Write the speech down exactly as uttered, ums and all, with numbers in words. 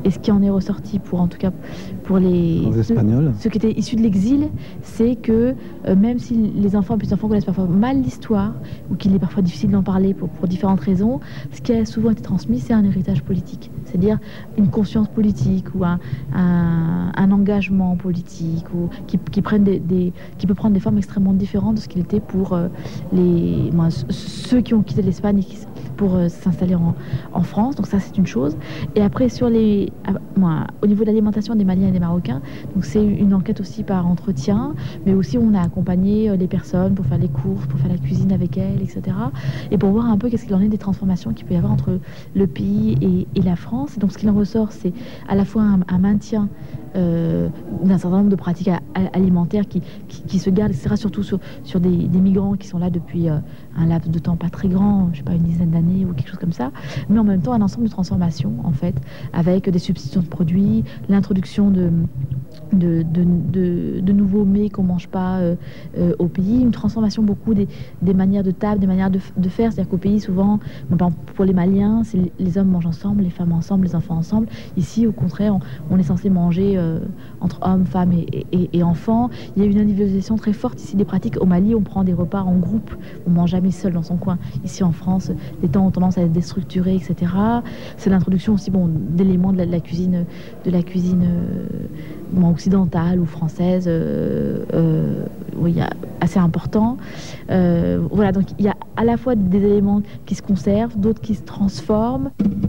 et ce qui en est ressorti pour, en tout cas, pour les, les Espagnols, ceux, ceux qui étaient issus de l'exil, c'est que euh, même si les enfants, puis les enfants connaissent parfois mal l'histoire, ou qu'il est parfois difficile d'en parler pour, pour différentes raisons, ce qui a souvent été transmis, c'est un héritage politique. C'est-à-dire une conscience politique ou un, un, un engagement politique ou, qui, qui, prennent des, des, qui peut prendre des formes extrêmement différentes de ce qu'il était pour euh, les, moi, ceux qui ont quitté l'Espagne et qui, pour euh, s'installer en, en France. Donc ça, c'est une chose. Et après, sur les, moi, au niveau de l'alimentation des Maliens et des Marocains, donc c'est une enquête aussi par entretien, mais aussi on a accompagné les personnes pour faire les courses, pour faire la cuisine avec elles, et cetera. Et pour voir un peu qu'est-ce qu'il en est des transformations qu'il peut y avoir entre le pays et, et la France. Et donc ce qu'il en ressort, c'est à la fois un, un maintien Euh, d'un certain nombre de pratiques a, a, alimentaires qui, qui, qui se gardent, et cetera, surtout sur, sur des, des migrants qui sont là depuis euh, un laps de temps pas très grand, je sais pas, une dizaine d'années ou quelque chose comme ça, mais en même temps un ensemble de transformations, en fait, avec des substitutions de produits, l'introduction de, de, de, de, de nouveaux mets qu'on mange pas euh, euh, au pays, une transformation beaucoup des, des manières de table, des manières de, de faire, c'est-à-dire qu'au pays, souvent, bon, pour les Maliens, c'est les, les hommes mangent ensemble, les femmes ensemble, les enfants ensemble. Ici, au contraire, on, on est censé manger euh, entre hommes, femmes et, et, et enfants. Il y a une individualisation très forte ici des pratiques. Au Mali, on prend des repas en groupe, on ne mange jamais seul dans son coin. Ici en France, les temps ont tendance à être déstructurés, et cetera. C'est l'introduction aussi bon, d'éléments de la, de la cuisine, de la cuisine euh, bon, occidentale ou française, euh, euh, oui, assez important. Euh, voilà, donc il y a à la fois des éléments qui se conservent, d'autres qui se transforment.